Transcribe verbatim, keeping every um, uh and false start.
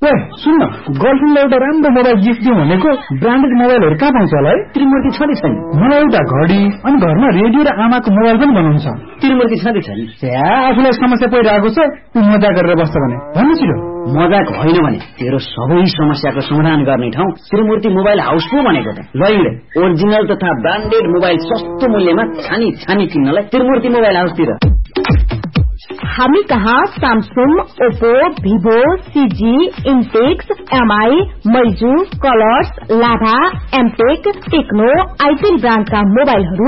ए सुन न, गर्लफ्रेन्डलाई एउटा राम्रो मोबाइल गिफ्ट दिउँ भनेको ब्रान्डेड मोबाइलहरू कहाँ पाउँछ होला है? त्रिमूर्ति छ कि छैन? मलाई एउटा घडी अनि घरमा रेडियो र आमाको मोबाइल पनि बनाउनु छ। त्रिमूर्ति छ कि छैन? आफूलाई समस्या परिरहेको छ, तू मजा गरेर बस्छ भने भन्नु छिटो। मजाक होइन भने तेरो सबै समस्याको समाधान गर्ने ठाउँ त्रिमूर्ति मोबाइल हाउस पो भनेको त। ल हिँड, ओरिजिनल तथा ब्रान्डेड मोबाइल सस्तो मूल्यमा छानी छानी किन्नलाई त्रिमूर्ति मोबाइल हाउसतिर। हामी कहाँ Samsung, Oppo, Vivo, CG, इन्टेक्स, MI, मैजू, colours, लाभा, एमटेक, टेक्नो, आइटेल ब्रान्डका मोबाइलहरू